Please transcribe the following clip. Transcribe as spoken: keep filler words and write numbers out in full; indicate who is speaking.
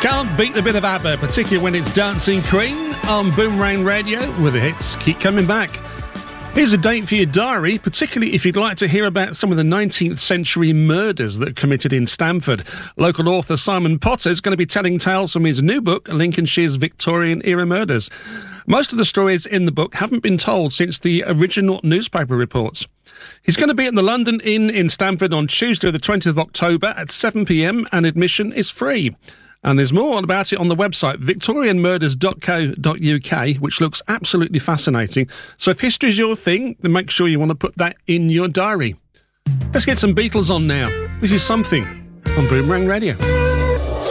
Speaker 1: Can't beat the bit of ABBA, particularly when it's Dancing Queen on Boomerang Radio, where the hits keep coming back. Here's a date for your diary, particularly if you'd like to hear about some of the nineteenth century murders that committed in Stamford. Local author Simon Potter is going to be telling tales from his new book, Lincolnshire's Victorian-era Murders. Most of the stories in the book haven't been told since the original newspaper reports. He's going to be at the London Inn in Stamford on Tuesday, the twentieth of October at seven p m, and admission is free. And there's more about it on the website victorian murders dot co dot u k, which looks absolutely fascinating. So if history's your thing, then make sure you want to put that in your diary. Let's get some Beatles on now. This is Something on Boomerang Radio.